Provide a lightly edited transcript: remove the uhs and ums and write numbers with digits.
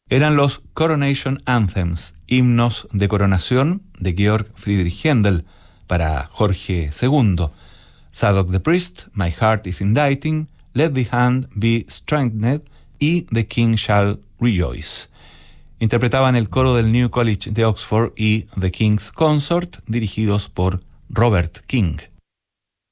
Eran los Coronation Anthems, himnos de coronación de Georg Friedrich Händel para Jorge II. Zadok the Priest, My Heart is Inditing, Let the Hand be Strengthened y The King Shall Rejoice. Interpretaban el coro del New College de Oxford y The King's Consort, dirigidos por Robert King.